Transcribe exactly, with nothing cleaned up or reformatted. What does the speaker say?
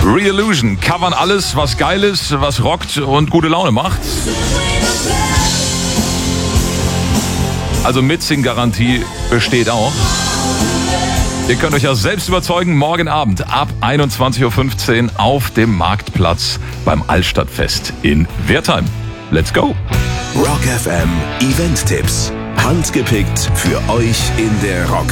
Re-Illusion covern alles, was geil ist, was rockt und gute Laune macht. Also Mitsing-Garantie besteht auch. Ihr könnt euch ja selbst überzeugen, morgen Abend ab einundzwanzig Uhr fünfzehn auf dem Marktplatz beim Altstadtfest in Wertheim. Let's go! Rock F M Event-Tipps. Handgepickt für euch in der Rock